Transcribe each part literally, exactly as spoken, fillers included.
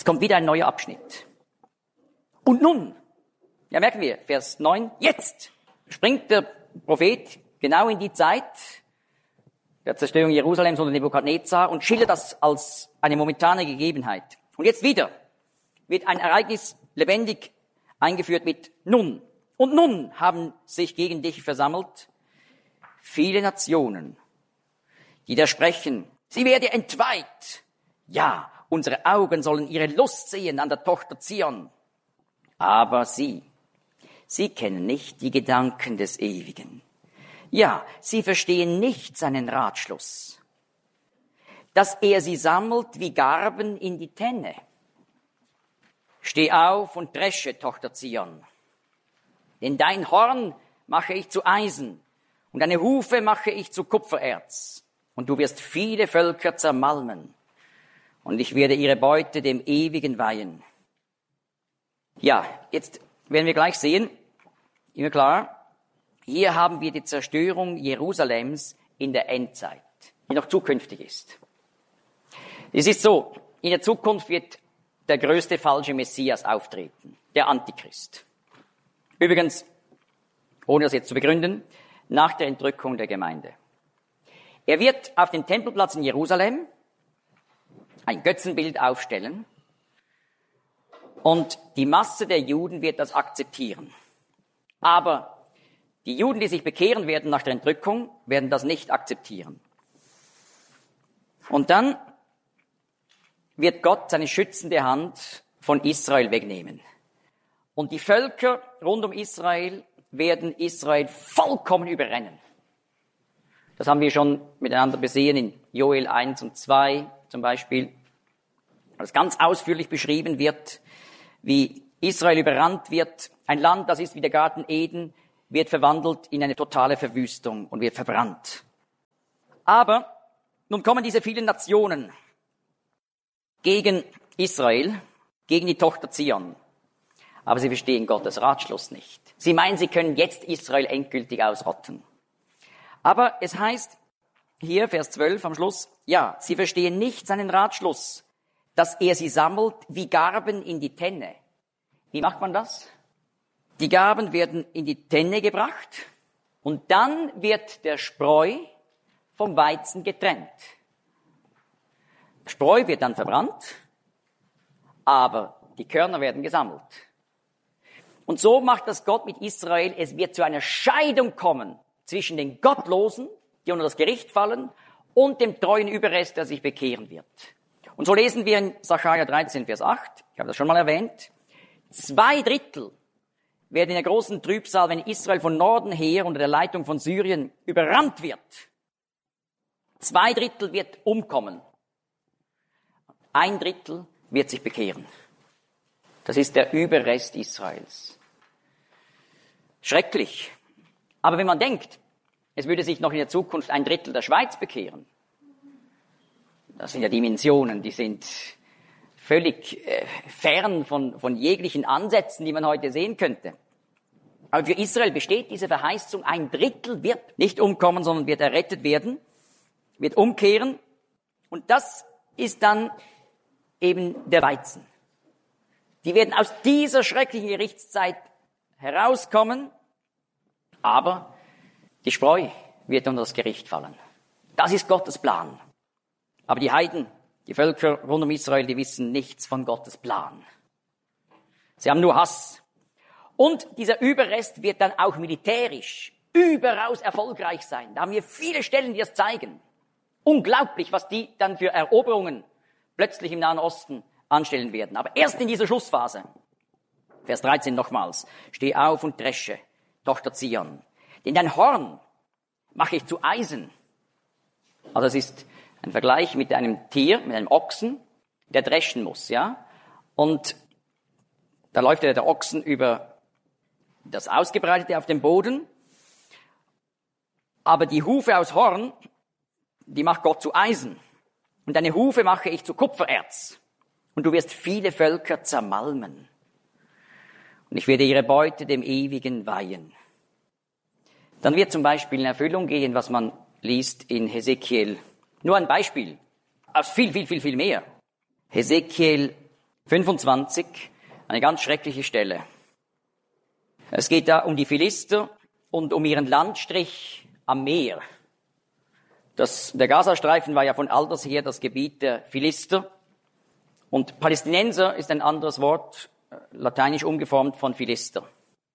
Jetzt kommt wieder ein neuer Abschnitt. Und nun, ja merken wir, Vers neun, jetzt springt der Prophet genau in die Zeit der Zerstörung Jerusalems unter Nebukadnezar und schildert das als eine momentane Gegebenheit. Und jetzt wieder wird ein Ereignis lebendig eingeführt mit nun. Und nun haben sich gegen dich versammelt viele Nationen, die da sprechen, sie werde entweiht. Ja, unsere Augen sollen ihre Lust sehen an der Tochter Zion. Aber sie, sie kennen nicht die Gedanken des Ewigen. Ja, sie verstehen nicht seinen Ratschluss, dass er sie sammelt wie Garben in die Tenne. Steh auf und dresche, Tochter Zion, denn dein Horn mache ich zu Eisen und deine Hufe mache ich zu Kupfererz, und du wirst viele Völker zermalmen, und ich werde ihre Beute dem Ewigen weihen. Ja, jetzt werden wir gleich sehen, immer klar, hier haben wir die Zerstörung Jerusalems in der Endzeit, die noch zukünftig ist. Es ist so, in der Zukunft wird der größte falsche Messias auftreten, der Antichrist. Übrigens, ohne das jetzt zu begründen, nach der Entrückung der Gemeinde. Er wird auf den Tempelplatz in Jerusalem ein Götzenbild aufstellen und die Masse der Juden wird das akzeptieren. Aber die Juden, die sich bekehren werden nach der Entrückung, werden das nicht akzeptieren. Und dann wird Gott seine schützende Hand von Israel wegnehmen. Und die Völker rund um Israel werden Israel vollkommen überrennen. Das haben wir schon miteinander besehen in Joel eins und zwei zum Beispiel, als ganz ausführlich beschrieben wird, wie Israel überrannt wird. Ein Land, das ist wie der Garten Eden, wird verwandelt in eine totale Verwüstung und wird verbrannt. Aber nun kommen diese vielen Nationen gegen Israel, gegen die Tochter Zion. Aber sie verstehen Gottes Ratschluss nicht. Sie meinen, sie können jetzt Israel endgültig ausrotten. Aber es heißt hier, Vers zwölf am Schluss, ja, sie verstehen nicht seinen Ratschluss, dass er sie sammelt wie Garben in die Tenne. Wie macht man das? Die Garben werden in die Tenne gebracht und dann wird der Spreu vom Weizen getrennt. Spreu wird dann verbrannt, aber die Körner werden gesammelt. Und so macht das Gott mit Israel. Es wird zu einer Scheidung kommen zwischen den Gottlosen, die unter das Gericht fallen, und dem treuen Überrest, der sich bekehren wird. Und so lesen wir in Sacharja dreizehn, Vers acht, ich habe das schon mal erwähnt, zwei Drittel werden in der großen Trübsal, wenn Israel von Norden her unter der Leitung von Syrien überrannt wird. Zwei Drittel wird umkommen. Ein Drittel wird sich bekehren. Das ist der Überrest Israels. Schrecklich. Aber wenn man denkt, es würde sich noch in der Zukunft ein Drittel der Schweiz bekehren, das sind ja Dimensionen, die sind völlig äh, fern von, von jeglichen Ansätzen, die man heute sehen könnte. Aber für Israel besteht diese Verheißung, ein Drittel wird nicht umkommen, sondern wird errettet werden, wird umkehren. Und das ist dann eben der Weizen. Die werden aus dieser schrecklichen Gerichtszeit herauskommen, aber die Spreu wird unter das Gericht fallen. Das ist Gottes Plan. Aber die Heiden, die Völker rund um Israel, die wissen nichts von Gottes Plan. Sie haben nur Hass. Und dieser Überrest wird dann auch militärisch überaus erfolgreich sein. Da haben wir viele Stellen, die das zeigen. Unglaublich, was die dann für Eroberungen plötzlich im Nahen Osten anstellen werden. Aber erst in dieser Schlussphase. Vers dreizehn nochmals. Steh auf und dresche, Tochter Zion. Denn dein Horn mache ich zu Eisen. Also es ist ein Vergleich mit einem Tier, mit einem Ochsen, der dreschen muss, ja. Und da läuft ja der Ochsen über das Ausgebreitete auf dem Boden. Aber die Hufe aus Horn, die macht Gott zu Eisen. Und deine Hufe mache ich zu Kupfererz. Und du wirst viele Völker zermalmen. Und ich werde ihre Beute dem Ewigen weihen. Dann wird zum Beispiel in Erfüllung gehen, was man liest in Hesekiel. Nur ein Beispiel. Aus viel, viel, viel, viel mehr. Hesekiel fünfundzwanzig, eine ganz schreckliche Stelle. Es geht da um die Philister und um ihren Landstrich am Meer. Das, der Gazastreifen war ja von alters her das Gebiet der Philister. Und Palästinenser ist ein anderes Wort, lateinisch umgeformt von Philister.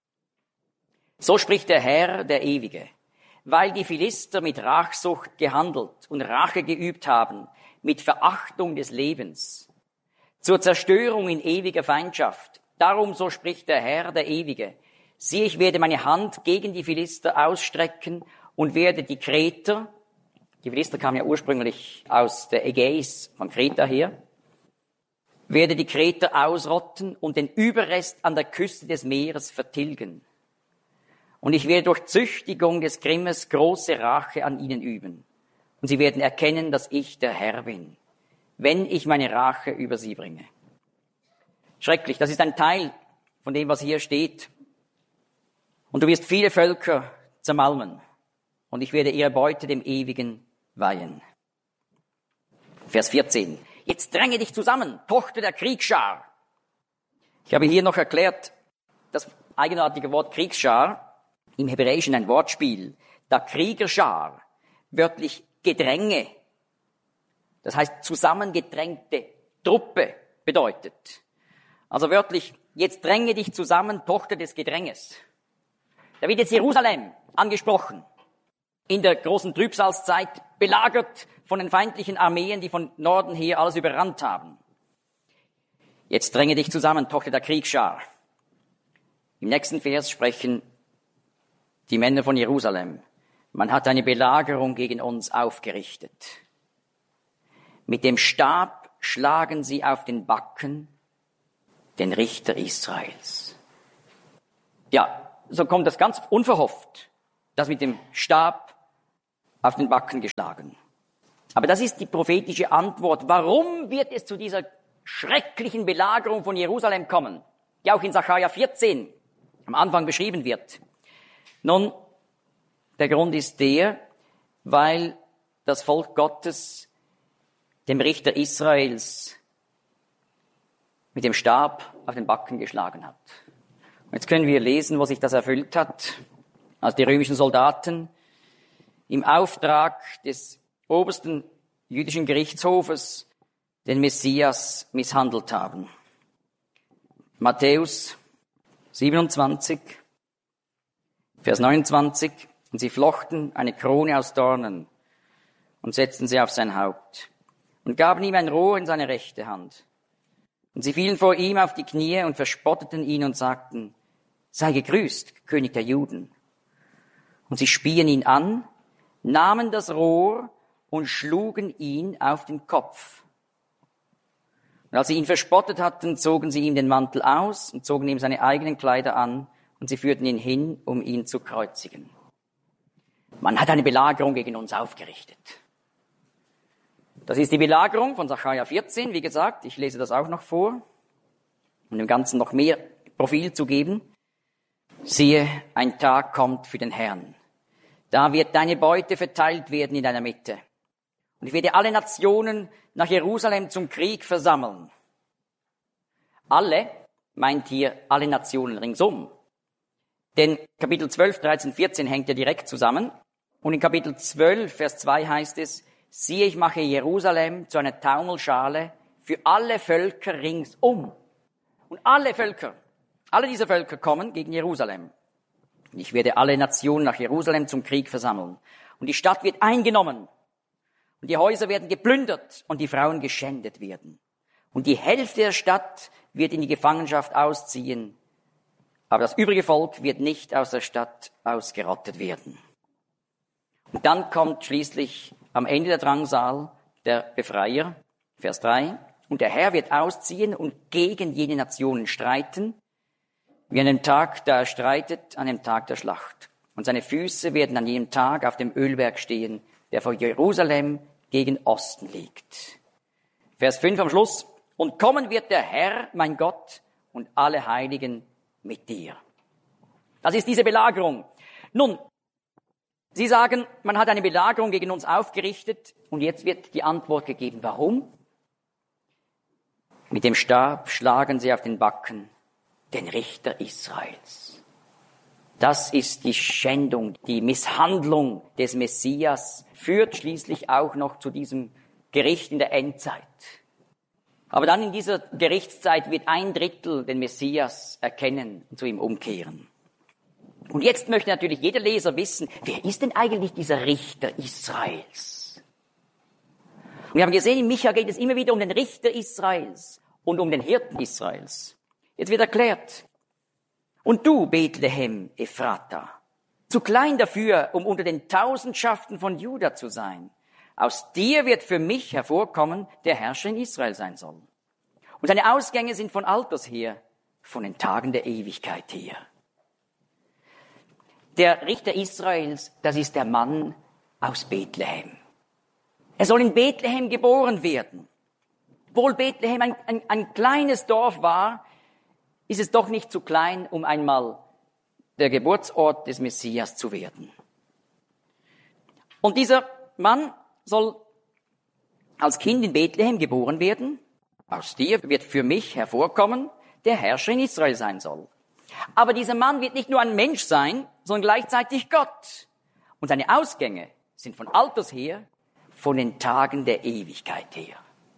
So spricht der Herr, der Ewige. Weil die Philister mit Rachsucht gehandelt und Rache geübt haben, mit Verachtung des Lebens, zur Zerstörung in ewiger Feindschaft. Darum, so spricht der Herr, der Ewige. Siehe, ich werde meine Hand gegen die Philister ausstrecken und werde die Kreter, die Philister kamen ja ursprünglich aus der Ägäis, von Kreta her, werde die Kreter ausrotten und den Überrest an der Küste des Meeres vertilgen. Und ich werde durch Züchtigung des Grimmes große Rache an ihnen üben. Und sie werden erkennen, dass ich der Herr bin, wenn ich meine Rache über sie bringe. Schrecklich, das ist ein Teil von dem, was hier steht. Und du wirst viele Völker zermalmen, und ich werde ihre Beute dem Ewigen weihen. Vers vierzehn. Jetzt dränge dich zusammen, Tochter der Kriegsschar. Ich habe hier noch erklärt, das eigenartige Wort Kriegsschar, im Hebräischen ein Wortspiel, da Kriegerschar, wörtlich Gedränge, das heißt zusammengedrängte Truppe bedeutet. Also wörtlich, jetzt dränge dich zusammen, Tochter des Gedränges. Da wird jetzt Jerusalem angesprochen, in der großen Trübsalzeit, belagert von den feindlichen Armeen, die von Norden her alles überrannt haben. Jetzt dränge dich zusammen, Tochter der Kriegsschar. Im nächsten Vers sprechen die Männer von Jerusalem. Man hat eine Belagerung gegen uns aufgerichtet. Mit dem Stab schlagen sie auf den Backen den Richter Israels. Ja, so kommt das ganz unverhofft, das mit dem Stab auf den Backen geschlagen. Aber das ist die prophetische Antwort. Warum wird es zu dieser schrecklichen Belagerung von Jerusalem kommen, die auch in Sacharja vierzehn am Anfang beschrieben wird? Nun, der Grund ist der, weil das Volk Gottes dem Richter Israels mit dem Stab auf den Backen geschlagen hat. Und jetzt können wir lesen, wo sich das erfüllt hat, als die römischen Soldaten im Auftrag des obersten jüdischen Gerichtshofes den Messias misshandelt haben. Matthäus siebenundzwanzig, Vers neunundzwanzig. Und sie flochten eine Krone aus Dornen und setzten sie auf sein Haupt und gaben ihm ein Rohr in seine rechte Hand. Und sie fielen vor ihm auf die Knie und verspotteten ihn und sagten, sei gegrüßt, König der Juden. Und sie spien ihn an, nahmen das Rohr und schlugen ihn auf den Kopf. Und als sie ihn verspottet hatten, zogen sie ihm den Mantel aus und zogen ihm seine eigenen Kleider an und sie führten ihn hin, um ihn zu kreuzigen. Man hat eine Belagerung gegen uns aufgerichtet. Das ist die Belagerung von Sacharja vierzehn, wie gesagt. Ich lese das auch noch vor, um dem Ganzen noch mehr Profil zu geben. Siehe, ein Tag kommt für den Herrn. Da wird deine Beute verteilt werden in deiner Mitte. Und ich werde alle Nationen nach Jerusalem zum Krieg versammeln. Alle meint hier alle Nationen ringsum. Denn Kapitel zwölf, dreizehn, vierzehn hängt ja direkt zusammen. Und in Kapitel zwölf, Vers zwei heißt es, siehe, ich mache Jerusalem zu einer Taumelschale für alle Völker ringsum. Und alle Völker, alle diese Völker kommen gegen Jerusalem. Und ich werde alle Nationen nach Jerusalem zum Krieg versammeln. Und die Stadt wird eingenommen. Und die Häuser werden geplündert und die Frauen geschändet werden. Und die Hälfte der Stadt wird in die Gefangenschaft ausziehen. Aber das übrige Volk wird nicht aus der Stadt ausgerottet werden. Und dann kommt schließlich am Ende der Drangsal der Befreier, Vers drei. Und der Herr wird ausziehen und gegen jene Nationen streiten, wie an dem Tag, da er streitet, an dem Tag der Schlacht. Und seine Füße werden an jenem Tag auf dem Ölberg stehen, der vor Jerusalem gegen Osten liegt. Vers fünf am Schluss. Und kommen wird der Herr, mein Gott, und alle Heiligen mit dir. Das ist diese Belagerung. Nun, Sie sagen, man hat eine Belagerung gegen uns aufgerichtet und jetzt wird die Antwort gegeben. Warum? Mit dem Stab schlagen sie auf den Backen den Richter Israels. Das ist die Schändung, die Misshandlung des Messias, führt schließlich auch noch zu diesem Gericht in der Endzeit. Aber dann in dieser Gerichtszeit wird ein Drittel den Messias erkennen und zu ihm umkehren. Und jetzt möchte natürlich jeder Leser wissen, wer ist denn eigentlich dieser Richter Israels? Und wir haben gesehen, in Micha geht es immer wieder um den Richter Israels und um den Hirten Israels. Jetzt wird erklärt, und du, Bethlehem Ephrata, zu klein dafür, um unter den Tausendschaften von Juda zu sein. Aus dir wird für mich hervorkommen, der Herrscher in Israel sein soll. Und seine Ausgänge sind von alters her, von den Tagen der Ewigkeit her. Der Richter Israels, das ist der Mann aus Bethlehem. Er soll in Bethlehem geboren werden. Obwohl Bethlehem ein, ein, ein kleines Dorf war, ist es doch nicht zu klein, um einmal der Geburtsort des Messias zu werden. Und dieser Mann soll als Kind in Bethlehem geboren werden. Aus dir wird für mich hervorkommen, der Herrscher in Israel sein soll. Aber dieser Mann wird nicht nur ein Mensch sein, sondern gleichzeitig Gott. Und seine Ausgänge sind von alters her, von den Tagen der Ewigkeit her.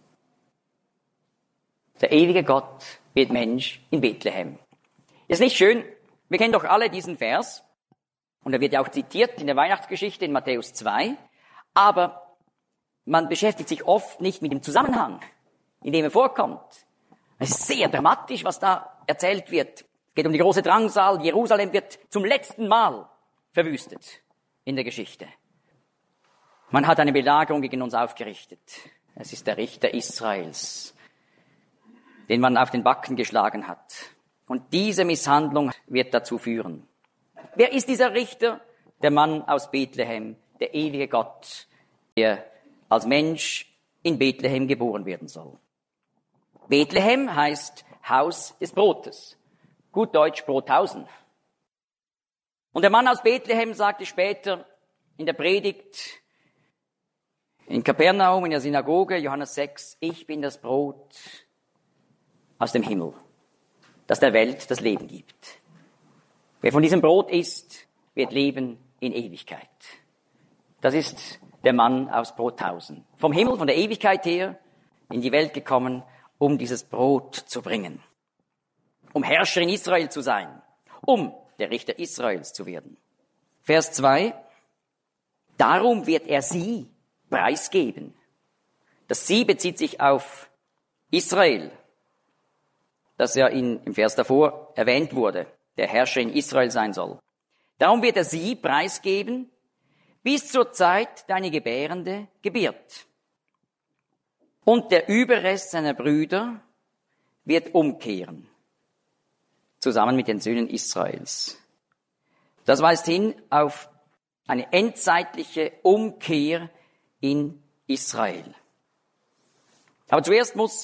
Der ewige Gott wird Mensch in Bethlehem. Ist nicht schön? Wir kennen doch alle diesen Vers. Und er wird ja auch zitiert in der Weihnachtsgeschichte in Matthäus zwei. Aber man beschäftigt sich oft nicht mit dem Zusammenhang, in dem er vorkommt. Es ist sehr dramatisch, was da erzählt wird. Es geht um die große Drangsal. Jerusalem wird zum letzten Mal verwüstet in der Geschichte. Man hat eine Belagerung gegen uns aufgerichtet. Es ist der Richter Israels, den man auf den Backen geschlagen hat. Und diese Misshandlung wird dazu führen. Wer ist dieser Richter? Der Mann aus Bethlehem, der ewige Gott, der als Mensch in Bethlehem geboren werden soll. Bethlehem heißt Haus des Brotes. Gut Deutsch Brothausen. Und der Mann aus Bethlehem sagte später in der Predigt in Kapernaum, in der Synagoge, Johannes sechs, ich bin das Brot aus dem Himmel, das der Welt das Leben gibt. Wer von diesem Brot isst, wird leben in Ewigkeit. Das ist der Mann aus Brothausen. Vom Himmel, von der Ewigkeit her, in die Welt gekommen, um dieses Brot zu bringen. Um Herrscher in Israel zu sein. Um der Richter Israels zu werden. Vers zwei. Darum wird er sie preisgeben. Das sie bezieht sich auf Israel, das ja in, im Vers davor erwähnt wurde, der Herrscher in Israel sein soll. Darum wird er sie preisgeben, bis zur Zeit deine Gebärende gebiert. Und der Überrest seiner Brüder wird umkehren, zusammen mit den Söhnen Israels. Das weist hin auf eine endzeitliche Umkehr in Israel. Aber zuerst muss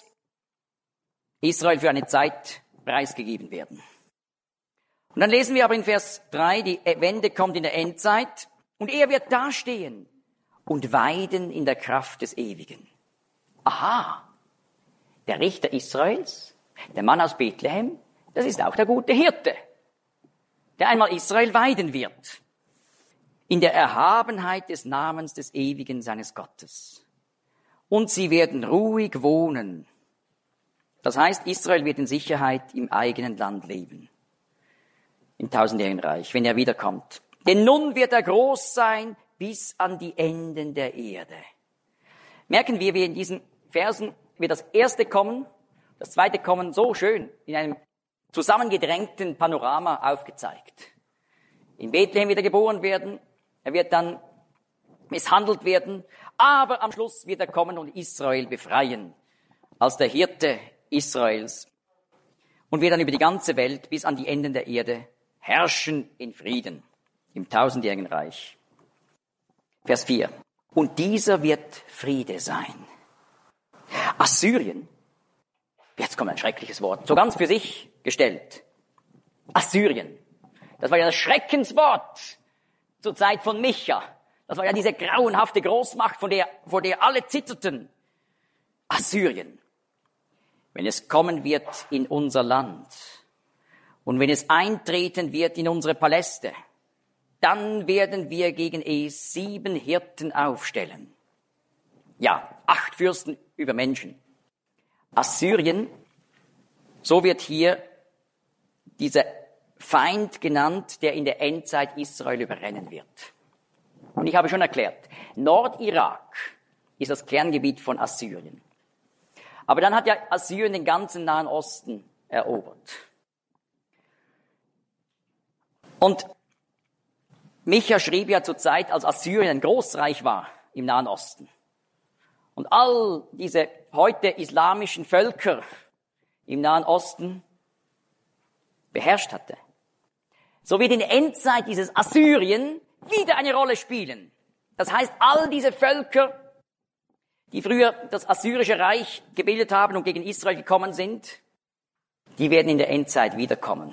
Israel für eine Zeit preisgegeben werden. Und dann lesen wir aber in Vers drei, die Wende kommt in der Endzeit und er wird dastehen und weiden in der Kraft des Ewigen. Aha, der Richter Israels, der Mann aus Bethlehem, das ist auch der gute Hirte, der einmal Israel weiden wird. In der Erhabenheit des Namens des Ewigen seines Gottes. Und sie werden ruhig wohnen. Das heißt, Israel wird in Sicherheit im eigenen Land leben. Im tausendjährigen Reich, wenn er wiederkommt. Denn nun wird er groß sein bis an die Enden der Erde. Merken wir, wie in diesen Versen wird das erste Kommen, das zweite Kommen so schön in einem zusammengedrängten Panorama aufgezeigt. In Bethlehem wird er geboren werden. Er wird dann misshandelt werden, aber am Schluss wird er kommen und Israel befreien, als der Hirte Israels und wird dann über die ganze Welt bis an die Enden der Erde herrschen in Frieden, im tausendjährigen Reich. Vers vier. Und dieser wird Friede sein. Assyrien, jetzt kommt ein schreckliches Wort, so ganz für sich gestellt. Assyrien, das war ja das Schreckenswort zur Zeit von Micha. Das war ja diese grauenhafte Großmacht, von der, vor der alle zitterten. Assyrien. wenn es kommen wird in unser Land und wenn es eintreten wird in unsere Paläste, dann werden wir gegen es sieben Hirten aufstellen. Ja, acht Fürsten über Menschen. Assyrien, so wird hier dieser Feind genannt, der in der Endzeit Israel überrennen wird. Und ich habe schon erklärt, Nordirak ist das Kerngebiet von Assyrien. Aber dann hat ja Assyrien den ganzen Nahen Osten erobert. Und Micha schrieb ja zur Zeit, als Assyrien ein Großreich war im Nahen Osten. Und all diese heute islamischen Völker im Nahen Osten beherrscht hatte. So wird in der Endzeit dieses Assyrien wieder eine Rolle spielen. Das heißt, all diese Völker, die früher das assyrische Reich gebildet haben und gegen Israel gekommen sind, die werden in der Endzeit wiederkommen.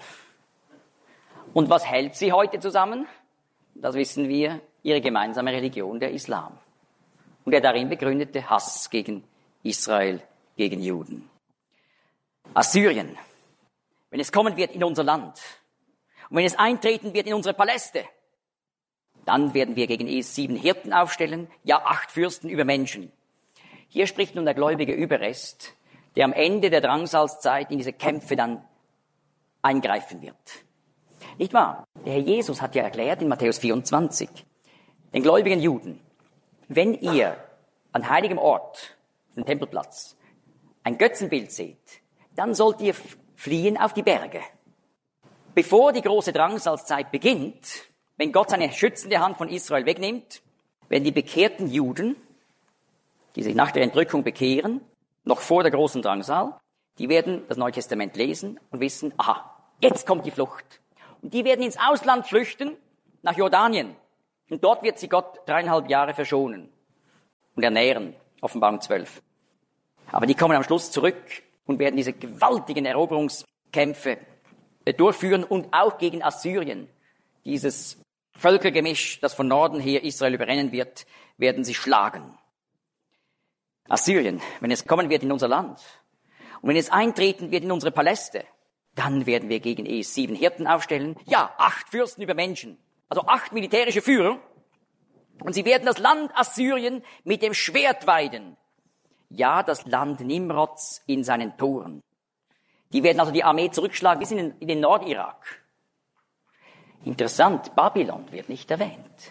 Und was hält sie heute zusammen? Das wissen wir, ihre gemeinsame Religion, der Islam. Und der darin begründete Hass gegen Israel, gegen Juden. Assyrien, wenn es kommen wird in unser Land und wenn es eintreten wird in unsere Paläste, dann werden wir gegen es sieben Hirten aufstellen, ja acht Fürsten über Menschen. Hier spricht nun der gläubige Überrest, der am Ende der Drangsalzzeit in diese Kämpfe dann eingreifen wird. Nicht wahr? Der Herr Jesus hat ja erklärt in Matthäus vierundzwanzig, den gläubigen Juden, wenn ihr an heiligem Ort, auf dem Tempelplatz, ein Götzenbild seht, dann sollt ihr fliehen auf die Berge. Bevor die große Drangsalzzeit beginnt, wenn Gott seine schützende Hand von Israel wegnimmt, werden die bekehrten Juden, die sich nach der Entrückung bekehren, noch vor der großen Drangsal, die werden das Neue Testament lesen und wissen, aha, jetzt kommt die Flucht. Und die werden ins Ausland flüchten, nach Jordanien. Und dort wird sie Gott dreieinhalb Jahre verschonen und ernähren, Offenbarung zwölf. Aber die kommen am Schluss zurück und werden diese gewaltigen Eroberungskämpfe durchführen und auch gegen Assyrien, dieses Völkergemisch, das von Norden her Israel überrennen wird, werden sie schlagen. Assyrien, wenn es kommen wird in unser Land und wenn es eintreten wird in unsere Paläste, dann werden wir gegen es sieben Hirten aufstellen, ja, acht Fürsten über Menschen, also acht militärische Führer, und sie werden das Land Assyrien mit dem Schwert weiden, ja, das Land Nimrods in seinen Toren. Die werden also die Armee zurückschlagen bis in den, in den Nordirak. Interessant, Babylon wird nicht erwähnt.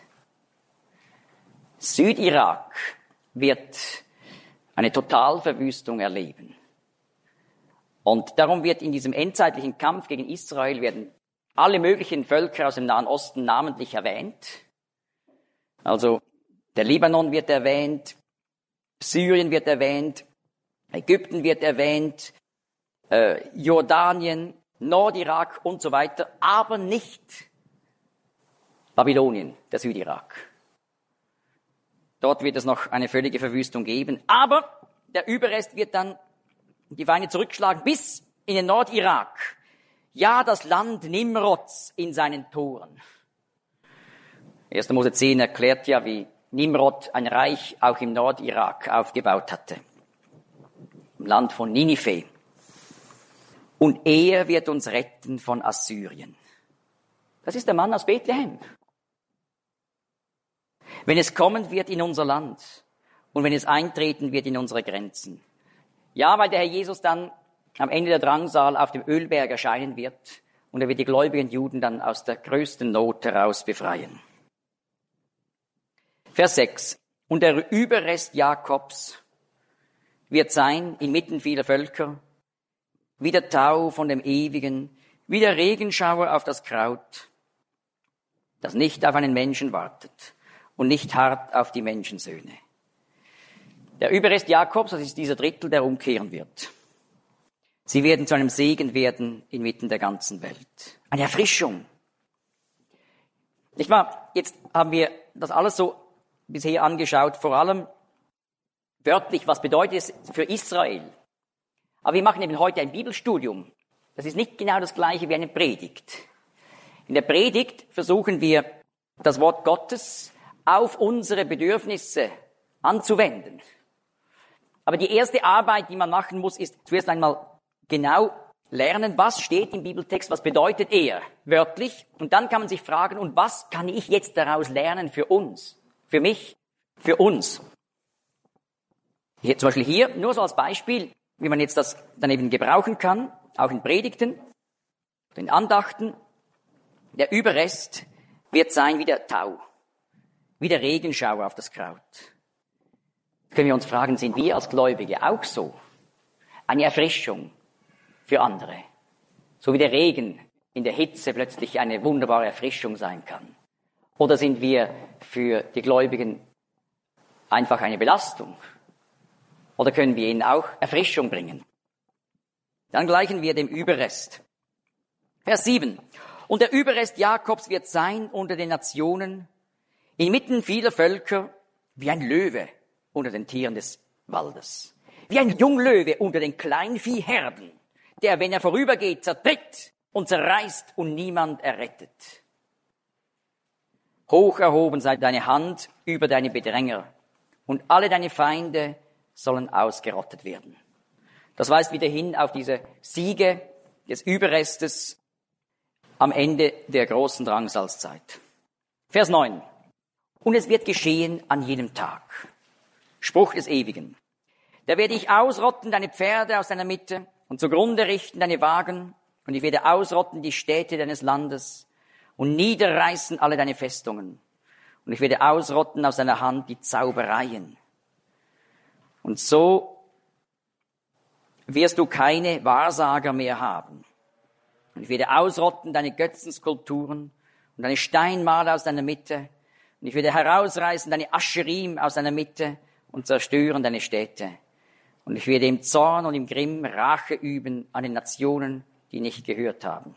Südirak wird eine Totalverwüstung erleben. Und darum wird in diesem endzeitlichen Kampf gegen Israel werden alle möglichen Völker aus dem Nahen Osten namentlich erwähnt. Also der Libanon wird erwähnt, Syrien wird erwähnt, Ägypten wird erwähnt, äh, Jordanien, Nordirak und so weiter, aber nicht Babylonien, der Südirak. Dort wird es noch eine völlige Verwüstung geben. Aber der Überrest wird dann die Feinde zurückschlagen bis in den Nordirak. Ja, das Land Nimrods in seinen Toren. erster Mose zehn erklärt ja, wie Nimrod ein Reich auch im Nordirak aufgebaut hatte. Im Land von Ninive. Und er wird uns retten von Assyrien. Das ist der Mann aus Bethlehem. Wenn es kommen wird in unser Land und wenn es eintreten wird in unsere Grenzen. Ja, weil der Herr Jesus dann am Ende der Drangsal auf dem Ölberg erscheinen wird und er wird die gläubigen Juden dann aus der größten Not heraus befreien. Vers sechs. Und der Überrest Jakobs wird sein inmitten vieler Völker, wie der Tau von dem Ewigen, wie der Regenschauer auf das Kraut, das nicht auf einen Menschen wartet und nicht hart auf die Menschensöhne. Der Überrest Jakobs, das ist dieser Drittel, der umkehren wird. Sie werden zu einem Segen werden inmitten der ganzen Welt. Eine Erfrischung. Nicht wahr? Jetzt haben wir das alles so bisher angeschaut, vor allem wörtlich, was bedeutet es für Israel. Aber wir machen eben heute ein Bibelstudium. Das ist nicht genau das Gleiche wie eine Predigt. In der Predigt versuchen wir, das Wort Gottes auf unsere Bedürfnisse anzuwenden. Aber die erste Arbeit, die man machen muss, ist zuerst einmal genau lernen, was steht im Bibeltext, was bedeutet er wörtlich. Und dann kann man sich fragen, und was kann ich jetzt daraus lernen für uns, für mich, für uns. Hier, zum Beispiel hier, nur so als Beispiel, wie man jetzt das dann eben gebrauchen kann, auch in Predigten, in Andachten. Der Überrest wird sein wie der Tau, wie der Regenschauer auf das Kraut. Können wir uns fragen, sind wir als Gläubige auch so? Eine Erfrischung für andere. So wie der Regen in der Hitze plötzlich eine wunderbare Erfrischung sein kann. Oder sind wir für die Gläubigen einfach eine Belastung? Oder können wir ihnen auch Erfrischung bringen? Dann gleichen wir dem Überrest. Vers sieben. Und der Überrest Jakobs wird sein unter den Nationen, inmitten vieler Völker, wie ein Löwe unter den Tieren des Waldes. Wie ein Junglöwe unter den Kleinviehherden, der, wenn er vorübergeht, zertritt und zerreißt und niemand errettet. Hoch erhoben sei deine Hand über deine Bedränger und alle deine Feinde sollen ausgerottet werden. Das weist wieder hin auf diese Siege des Überrestes am Ende der großen Drangsalzzeit. Vers neun. Und es wird geschehen an jenem Tag. Spruch des Ewigen. Da werde ich ausrotten deine Pferde aus deiner Mitte und zugrunde richten deine Wagen, und ich werde ausrotten die Städte deines Landes und niederreißen alle deine Festungen. Und ich werde ausrotten aus deiner Hand die Zaubereien. Und so wirst du keine Wahrsager mehr haben. Und ich werde ausrotten deine Götzenskulpturen und deine Steinmale aus deiner Mitte. Und ich werde herausreißen deine Ascherim aus deiner Mitte und zerstören deine Städte. Und ich werde im Zorn und im Grimm Rache üben an den Nationen, die nicht gehört haben.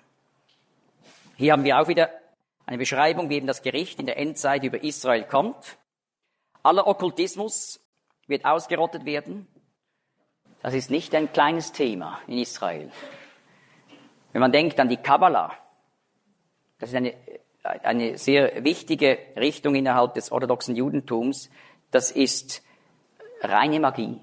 Hier haben wir auch wieder eine Beschreibung, wie eben das Gericht in der Endzeit über Israel kommt. Aller Okkultismus wird ausgerottet werden. Das ist nicht ein kleines Thema in Israel. Wenn man denkt an die Kabbala, das ist eine, eine sehr wichtige Richtung innerhalb des orthodoxen Judentums, das ist reine Magie.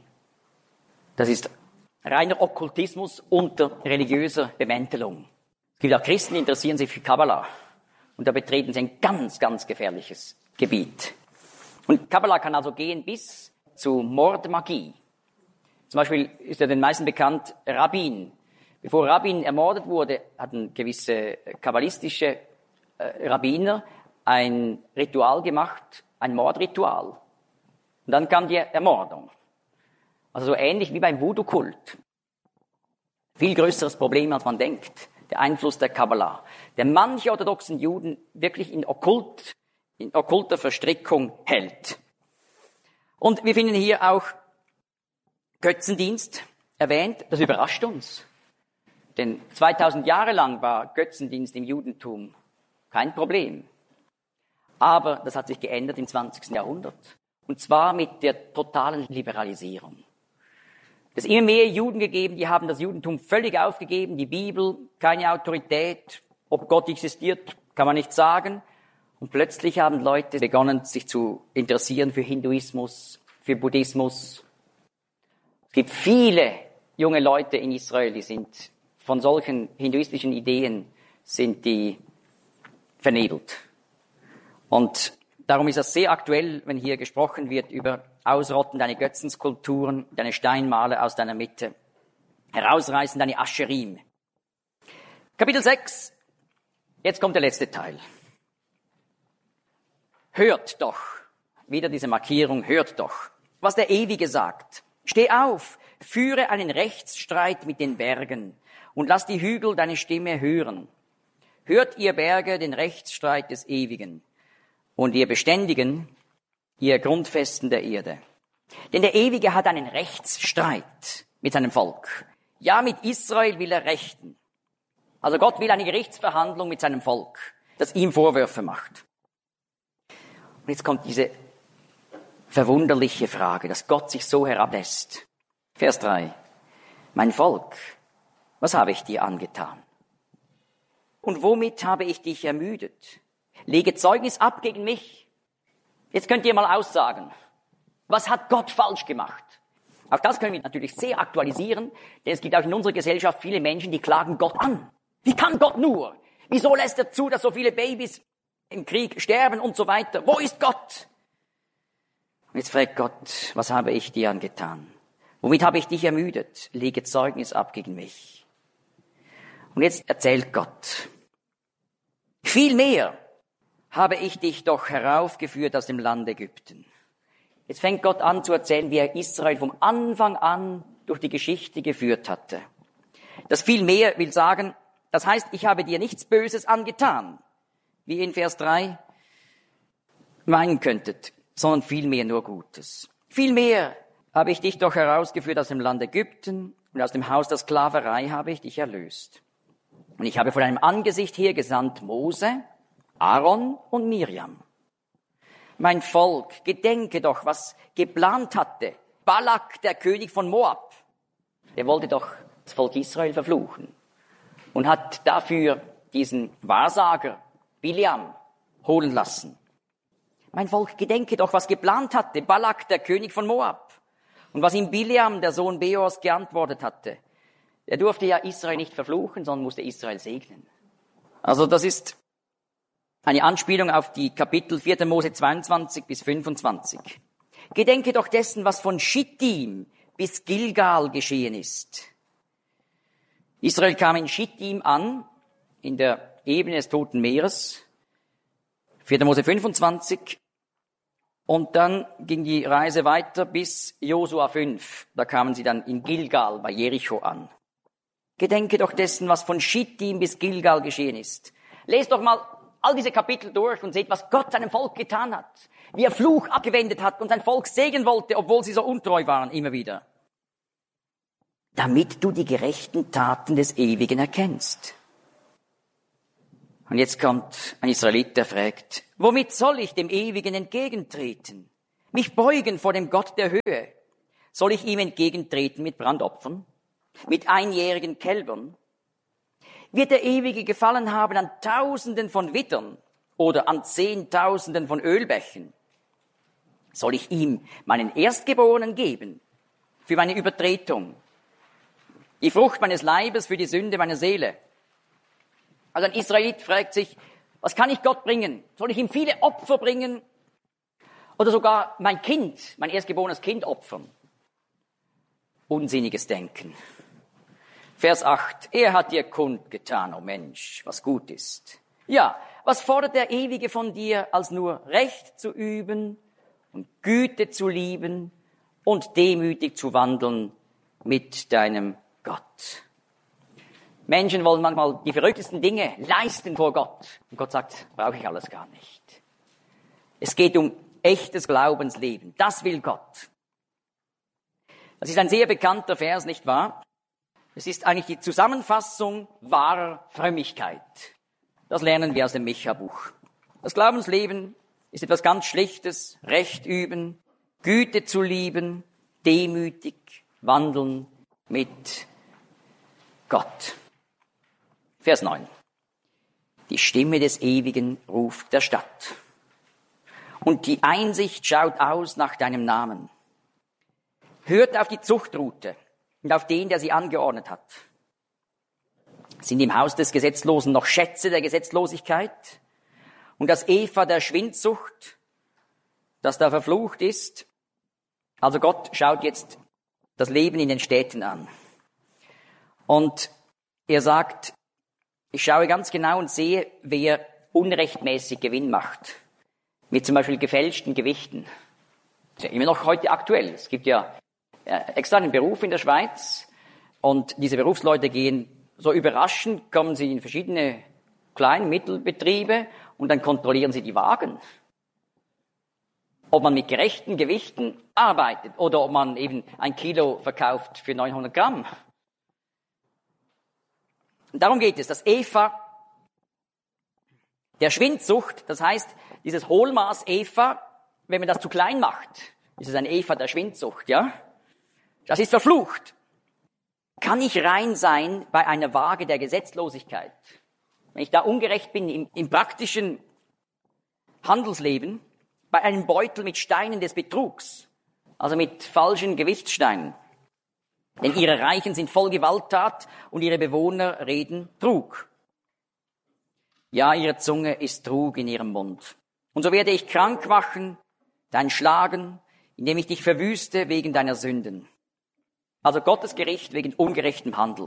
Das ist reiner Okkultismus unter religiöser Bemäntelung. Es gibt auch Christen, die interessieren sich für Kabbala. Und da betreten sie ein ganz, ganz gefährliches Gebiet. Und Kabbala kann also gehen bis zu Mordmagie. Zum Beispiel ist ja den meisten bekannt Rabin. Bevor Rabin ermordet wurde, hatten gewisse kabbalistische äh, Rabbiner ein Ritual gemacht, ein Mordritual. Und dann kam die Ermordung. Also so ähnlich wie beim Voodoo-Kult. Viel größeres Problem, als man denkt. Der Einfluss der Kabbala. Der manche orthodoxen Juden wirklich in okkult, in okkulter Verstrickung hält. Und wir finden hier auch Götzendienst erwähnt. Das überrascht uns. Denn zweitausend Jahre lang war Götzendienst im Judentum kein Problem. Aber das hat sich geändert im zwanzigsten Jahrhundert. Und zwar mit der totalen Liberalisierung. Es ist immer mehr Juden gegeben, die haben das Judentum völlig aufgegeben, die Bibel, keine Autorität, ob Gott existiert, kann man nicht sagen. Und plötzlich haben Leute begonnen, sich zu interessieren für Hinduismus, für Buddhismus. Es gibt viele junge Leute in Israel, die sind von solchen hinduistischen Ideen sind die vernebelt. Und darum ist es sehr aktuell, wenn hier gesprochen wird über Ausrotten deine Götzenskulpturen, deine Steinmale aus deiner Mitte, herausreißen deine Ascherim. Kapitel sechs, jetzt kommt der letzte Teil. Hört doch, wieder diese Markierung, hört doch, was der Ewige sagt. Steh auf, führe einen Rechtsstreit mit den Bergen und lass die Hügel deine Stimme hören. Hört ihr Berge den Rechtsstreit des Ewigen und ihr Beständigen, ihr Grundfesten der Erde. Denn der Ewige hat einen Rechtsstreit mit seinem Volk. Ja, mit Israel will er rechten. Also Gott will eine Gerichtsverhandlung mit seinem Volk, das ihm Vorwürfe macht. Und jetzt kommt diese verwunderliche Frage, dass Gott sich so herablässt. Vers drei. Mein Volk, was habe ich dir angetan? Und womit habe ich dich ermüdet? Lege Zeugnis ab gegen mich. Jetzt könnt ihr mal aussagen, was hat Gott falsch gemacht? Auch das können wir natürlich sehr aktualisieren, denn es gibt auch in unserer Gesellschaft viele Menschen, die klagen Gott an. Wie kann Gott nur? Wieso lässt er zu, dass so viele Babys im Krieg sterben und so weiter? Wo ist Gott? Und jetzt fragt Gott, was habe ich dir angetan? Womit habe ich dich ermüdet? Lege Zeugnis ab gegen mich. Und jetzt erzählt Gott, vielmehr habe ich dich doch heraufgeführt aus dem Land Ägypten. Jetzt fängt Gott an zu erzählen, wie er Israel vom Anfang an durch die Geschichte geführt hatte. Das vielmehr will sagen, das heißt, ich habe dir nichts Böses angetan, wie ihr in Vers drei meinen könntet, sondern vielmehr nur Gutes. Vielmehr habe ich dich doch herausgeführt aus dem Land Ägypten und aus dem Haus der Sklaverei habe ich dich erlöst. Und ich habe vor deinem Angesicht her gesandt Mose, Aaron und Miriam. Mein Volk, gedenke doch, was geplant hatte. Balak, der König von Moab, der wollte doch das Volk Israel verfluchen und hat dafür diesen Wahrsager Bileam holen lassen. Mein Volk, gedenke doch, was geplant hatte. Balak, der König von Moab. Und was ihm Bileam, der Sohn Beors, geantwortet hatte. Er durfte ja Israel nicht verfluchen, sondern musste Israel segnen. Also das ist eine Anspielung auf die Kapitel vierter Mose zweiundzwanzig bis fünfundzwanzig. Gedenke doch dessen, was von Schittim bis Gilgal geschehen ist. Israel kam in Schittim an, in der Ebene des Toten Meeres, vierter Mose fünfundzwanzig, und dann ging die Reise weiter bis Josua fünf. Da kamen sie dann in Gilgal bei Jericho an. Gedenke doch dessen, was von Schittim bis Gilgal geschehen ist. Lest doch mal all diese Kapitel durch und seht, was Gott seinem Volk getan hat. Wie er Fluch abgewendet hat und sein Volk segnen wollte, obwohl sie so untreu waren, immer wieder. Damit du die gerechten Taten des Ewigen erkennst. Und jetzt kommt ein Israelit, der fragt, womit soll ich dem Ewigen entgegentreten? Mich beugen vor dem Gott der Höhe? Soll ich ihm entgegentreten mit Brandopfern? Mit einjährigen Kälbern? Wird der Ewige gefallen haben an Tausenden von Wittern oder an Zehntausenden von Ölbächen? Soll ich ihm meinen Erstgeborenen geben für meine Übertretung? Die Frucht meines Leibes für die Sünde meiner Seele? Also ein Israelit fragt sich, was kann ich Gott bringen? Soll ich ihm viele Opfer bringen? Oder sogar mein Kind, mein erstgeborenes Kind opfern? Unsinniges Denken. Vers acht. Er hat dir kundgetan, o Mensch, was gut ist. Ja, was fordert der Ewige von dir, als nur Recht zu üben und Güte zu lieben und demütig zu wandeln mit deinem Gott? Menschen wollen manchmal die verrücktesten Dinge leisten vor Gott. Und Gott sagt, brauche ich alles gar nicht. Es geht um echtes Glaubensleben. Das will Gott. Das ist ein sehr bekannter Vers, nicht wahr? Es ist eigentlich die Zusammenfassung wahrer Frömmigkeit. Das lernen wir aus dem Micha-Buch. Das Glaubensleben ist etwas ganz Schlichtes, Recht üben, Güte zu lieben, demütig wandeln mit Gott. Vers neun. Die Stimme des Ewigen ruft der Stadt. Und die Einsicht schaut aus nach deinem Namen. Hört auf die Zuchtrute und auf den, der sie angeordnet hat. Sind im Haus des Gesetzlosen noch Schätze der Gesetzlosigkeit und das Epha der Schwindsucht, das da verflucht ist? Also Gott schaut jetzt das Leben in den Städten an. Und er sagt, ich schaue ganz genau und sehe, wer unrechtmäßig Gewinn macht. Mit zum Beispiel gefälschten Gewichten. Das ist ja immer noch heute aktuell. Es gibt ja extra einen Beruf in der Schweiz und diese Berufsleute gehen so überraschend, kommen sie in verschiedene Klein-, Mittelbetriebe und dann kontrollieren sie die Wagen. Ob man mit gerechten Gewichten arbeitet oder ob man eben ein Kilo verkauft für neunhundert Gramm. Und darum geht es, das Epha der Schwindsucht, das heißt, dieses Hohlmaß Epha, wenn man das zu klein macht, ist es ein Epha der Schwindsucht, ja? Das ist verflucht. Kann ich rein sein bei einer Waage der Gesetzlosigkeit? Wenn ich da ungerecht bin im, im praktischen Handelsleben, bei einem Beutel mit Steinen des Betrugs, also mit falschen Gewichtssteinen. Denn ihre Reichen sind voll Gewalttat und ihre Bewohner reden Trug. Ja, ihre Zunge ist Trug in ihrem Mund. Und so werde ich krank machen, dein Schlagen, indem ich dich verwüste wegen deiner Sünden. Also Gottes Gericht wegen ungerechtem Handel.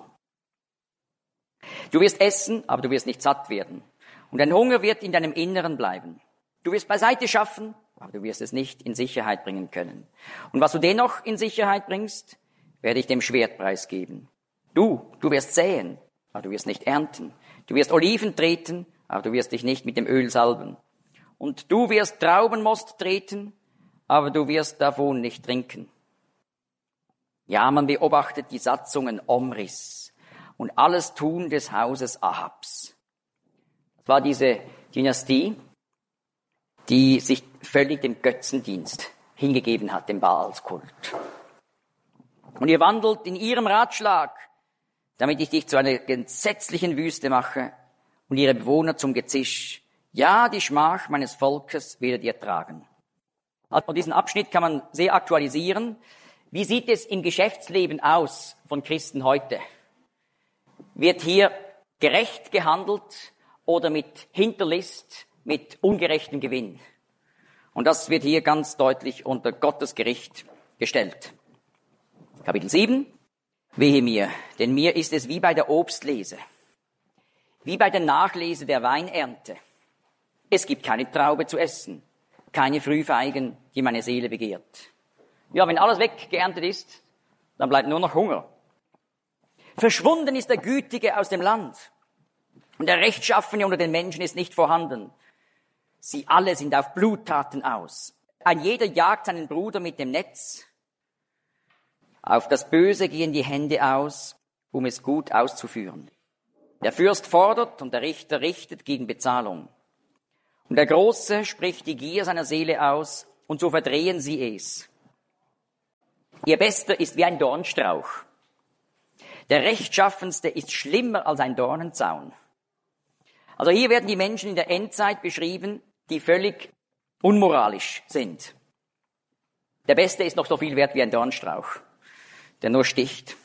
Du wirst essen, aber du wirst nicht satt werden. Und dein Hunger wird in deinem Inneren bleiben. Du wirst beiseite schaffen, aber du wirst es nicht in Sicherheit bringen können. Und was du dennoch in Sicherheit bringst, werde ich dem Schwertpreis geben. Du, du wirst säen, aber du wirst nicht ernten. Du wirst Oliven treten, aber du wirst dich nicht mit dem Öl salben. Und du wirst Traubenmost treten, aber du wirst davon nicht trinken. Ja, man beobachtet die Satzungen Omris und alles Tun des Hauses Ahabs. Das war diese Dynastie, die sich völlig dem Götzendienst hingegeben hat, dem Baalskult. Und ihr wandelt in ihrem Ratschlag, damit ich dich zu einer entsetzlichen Wüste mache und ihre Bewohner zum Gezisch. Ja, die Schmach meines Volkes werdet ihr tragen. Also diesen Abschnitt kann man sehr aktualisieren. Wie sieht es im Geschäftsleben aus von Christen heute? Wird hier gerecht gehandelt oder mit Hinterlist, mit ungerechtem Gewinn? Und das wird hier ganz deutlich unter Gottes Gericht gestellt. Kapitel sieben. Wehe mir, denn mir ist es wie bei der Obstlese, wie bei der Nachlese der Weinernte. Es gibt keine Traube zu essen, keine Frühfeigen, die meine Seele begehrt. Ja, wenn alles weggeerntet ist, dann bleibt nur noch Hunger. Verschwunden ist der Gütige aus dem Land und der Rechtschaffene unter den Menschen ist nicht vorhanden. Sie alle sind auf Bluttaten aus. Ein jeder jagt seinen Bruder mit dem Netz. Auf das Böse gehen die Hände aus, um es gut auszuführen. Der Fürst fordert und der Richter richtet gegen Bezahlung. Und der Große spricht die Gier seiner Seele aus, und so verdrehen sie es. Ihr Bester ist wie ein Dornstrauch. Der Rechtschaffenste ist schlimmer als ein Dornenzaun. Also hier werden die Menschen in der Endzeit beschrieben, die völlig unmoralisch sind. Der Beste ist noch so viel wert wie ein Dornstrauch, der nur sticht.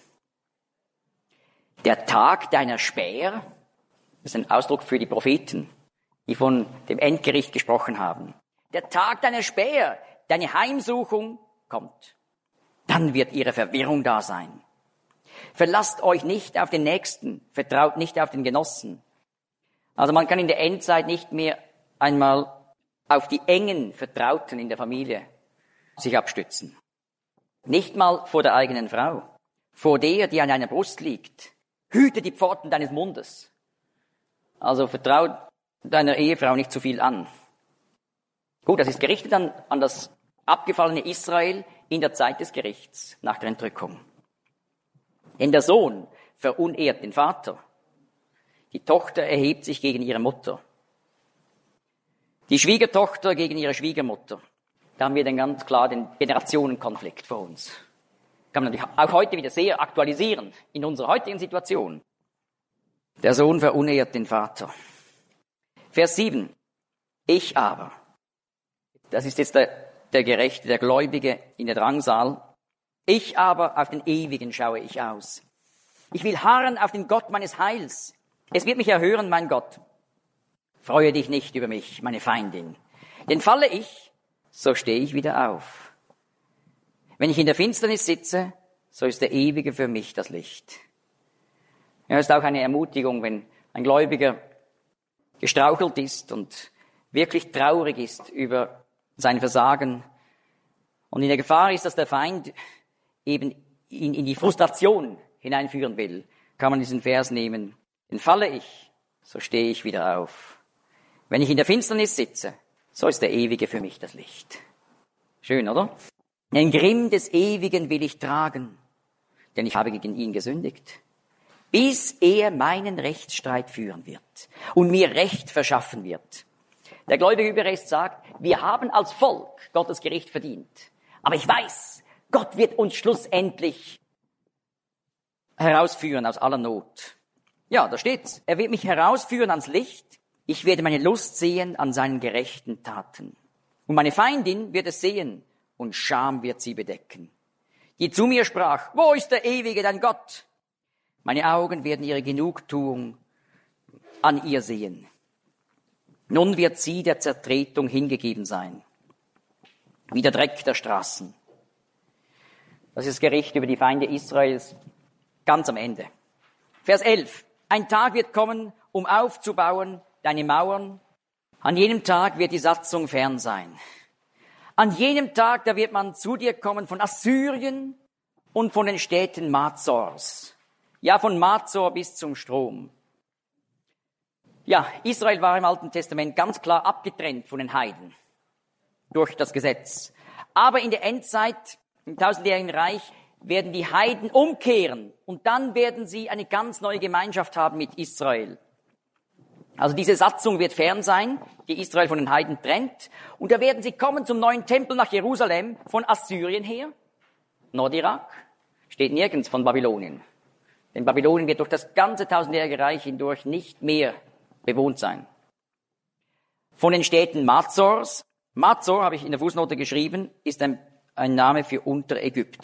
Der Tag deiner Späher, das ist ein Ausdruck für die Propheten, die von dem Endgericht gesprochen haben. Der Tag deiner Späher, deine Heimsuchung kommt. Dann wird ihre Verwirrung da sein. Verlasst euch nicht auf den Nächsten, vertraut nicht auf den Genossen. Also man kann in der Endzeit nicht mehr einmal auf die engen Vertrauten in der Familie sich abstützen. Nicht mal vor der eigenen Frau, vor der, die an deiner Brust liegt. Hüte die Pforten deines Mundes. Also vertraut deiner Ehefrau nicht zu viel an. Gut, das ist gerichtet an, an das abgefallene Israel in der Zeit des Gerichts nach der Entrückung. Denn der Sohn verunehrt den Vater. Die Tochter erhebt sich gegen ihre Mutter. Die Schwiegertochter gegen ihre Schwiegermutter. Da haben wir dann ganz klar den Generationenkonflikt vor uns. Kann man natürlich auch heute wieder sehr aktualisieren in unserer heutigen Situation. Der Sohn verunehrt den Vater. Vers sieben. Ich aber, das ist jetzt der, der Gerechte, der Gläubige in der Drangsal. Ich aber, auf den Ewigen schaue ich aus. Ich will harren auf den Gott meines Heils. Es wird mich erhören, mein Gott. Freue dich nicht über mich, meine Feindin. Denn falle ich, so stehe ich wieder auf. Wenn ich in der Finsternis sitze, so ist der Ewige für mich das Licht. Ja, es ist auch eine Ermutigung, wenn ein Gläubiger gestrauchelt ist und wirklich traurig ist über sein Versagen und in der Gefahr ist, dass der Feind eben ihn in die Frustration hineinführen will, kann man diesen Vers nehmen. Denn falle ich, so stehe ich wieder auf. Wenn ich in der Finsternis sitze, so ist der Ewige für mich das Licht. Schön, oder? Den Grimm des Ewigen will ich tragen, denn ich habe gegen ihn gesündigt, bis er meinen Rechtsstreit führen wird und mir Recht verschaffen wird. Der gläubige Überrest sagt, wir haben als Volk Gottes Gericht verdient. Aber ich weiß, Gott wird uns schlussendlich herausführen aus aller Not. Ja, da steht's. Er wird mich herausführen ans Licht. Ich werde meine Lust sehen an seinen gerechten Taten. Und meine Feindin wird es sehen und Scham wird sie bedecken. Die zu mir sprach, wo ist der Ewige, dein Gott? Meine Augen werden ihre Genugtuung an ihr sehen. Nun wird sie der Zertretung hingegeben sein, wie der Dreck der Straßen. Das ist das Gericht über die Feinde Israels ganz am Ende. Vers elf. Ein Tag wird kommen, um aufzubauen deine Mauern. An jenem Tag wird die Satzung fern sein. An jenem Tag, da wird man zu dir kommen von Assyrien und von den Städten Mazors. Ja, von Mazor bis zum Strom. Ja, Israel war im Alten Testament ganz klar abgetrennt von den Heiden durch das Gesetz. Aber in der Endzeit, im tausendjährigen Reich, werden die Heiden umkehren und dann werden sie eine ganz neue Gemeinschaft haben mit Israel. Also diese Satzung wird fern sein, die Israel von den Heiden trennt. Und da werden sie kommen zum neuen Tempel nach Jerusalem von Assyrien her. Nordirak steht nirgends von Babylonien. Denn Babylonien wird durch das ganze tausendjährige Reich hindurch nicht mehr bewohnt sein. Von den Städten Mazors. Mazor, habe ich in der Fußnote geschrieben, ist ein, ein Name für Unterägypten.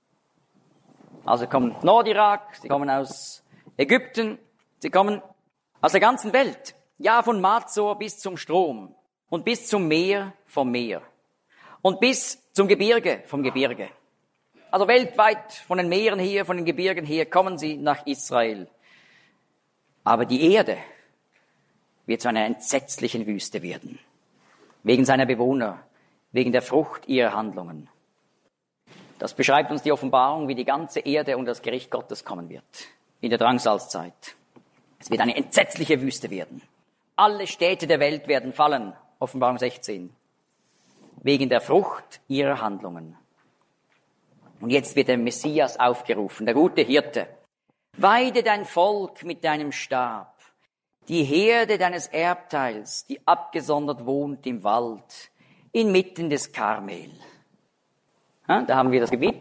Also sie kommen aus Nordirak, sie kommen aus Ägypten, sie kommen aus der ganzen Welt. Ja, von Mazor bis zum Strom und bis zum Meer vom Meer und bis zum Gebirge vom Gebirge. Also weltweit von den Meeren her, von den Gebirgen her kommen sie nach Israel. Aber die Erde wird zu einer entsetzlichen Wüste werden. Wegen seiner Bewohner, wegen der Frucht ihrer Handlungen. Das beschreibt uns die Offenbarung, wie die ganze Erde unter das Gericht Gottes kommen wird. In der Drangsalzzeit. Es wird eine entsetzliche Wüste werden. Alle Städte der Welt werden fallen. Offenbarung sechzehn. Wegen der Frucht ihrer Handlungen. Und jetzt wird der Messias aufgerufen, der gute Hirte. Weide dein Volk mit deinem Stab. Die Herde deines Erbteils, die abgesondert wohnt im Wald, inmitten des Karmel. Ja, da haben wir das Gebiet,